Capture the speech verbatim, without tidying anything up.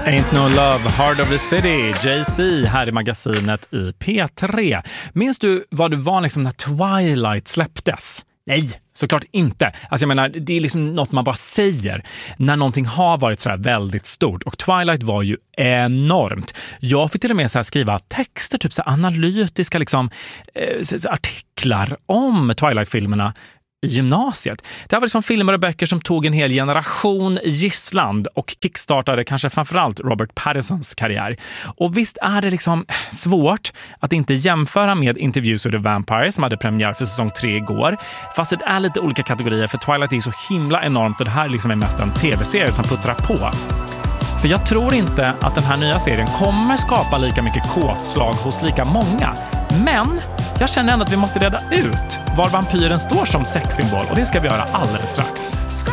Ain't no love, Heart of the City, Jay-Z här i magasinet i P tre. Minns du vad det var liksom när Twilight släpptes? Nej, såklart inte. Alltså jag menar, det är liksom något man bara säger när någonting har varit så här väldigt stort. Och Twilight var ju enormt. Jag fick till och med så här skriva texter, typ så här analytiska liksom, eh, artiklar om Twilight-filmerna i gymnasiet. Det här var liksom filmer och böcker som tog en hel generation i gissland och kickstartade kanske framförallt Robert Pattinsons karriär. Och visst är det liksom svårt att inte jämföra med Interviews with the Vampire som hade premiär för säsong tre igår. Fast det är lite olika kategorier, för Twilight är så himla enormt och det här liksom är mest en tv-serie som puttrar på. För jag tror inte att den här nya serien kommer skapa lika mycket kåtslag hos lika många. Men jag känner ändå att vi måste reda ut var vampyren står som sexsymbol, och det ska vi göra alldeles strax.